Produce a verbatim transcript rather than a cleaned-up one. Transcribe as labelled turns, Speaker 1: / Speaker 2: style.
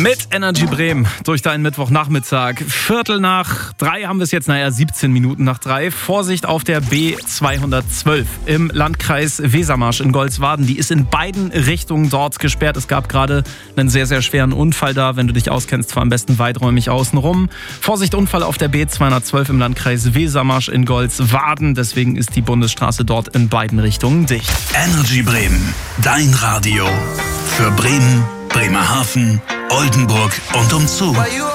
Speaker 1: Mit Energy Bremen durch deinen Mittwochnachmittag. Viertel nach drei haben wir es jetzt, naja, siebzehn Minuten nach drei. Vorsicht auf der B zweihundertzwölf im Landkreis Wesermarsch in Golzwarden. Die ist in beiden Richtungen dort gesperrt. Es gab gerade einen sehr, sehr schweren Unfall da. Wenn du dich auskennst, fahr am besten weiträumig außen rum. Vorsicht, Unfall auf der B zweihundertzwölf im Landkreis Wesermarsch in Golzwarden. Deswegen ist die Bundesstraße dort in beiden Richtungen dicht.
Speaker 2: Energy Bremen, dein Radio für Bremen, Bremerhaven, Oldenburg und umzu.